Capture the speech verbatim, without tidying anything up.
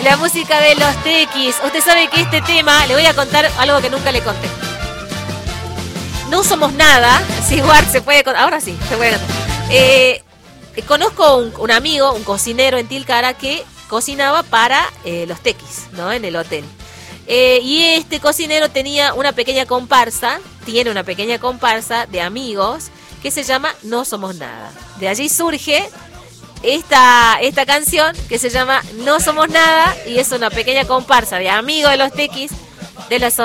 La música de los Tequis. Usted sabe que este tema, le voy a contar algo que nunca le conté. No somos nada. Si igual se puede contar. Ahora sí, se puede contar. Eh, conozco un, un amigo, un cocinero en Tilcara que cocinaba para eh, los Tequis, ¿no? En el hotel. Eh, y este cocinero tenía una pequeña comparsa, tiene una pequeña comparsa de amigos que se llama No Somos Nada. De allí surge esta, esta canción que se llama No Somos Nada y es una pequeña comparsa de amigos de los Tequis de la zona.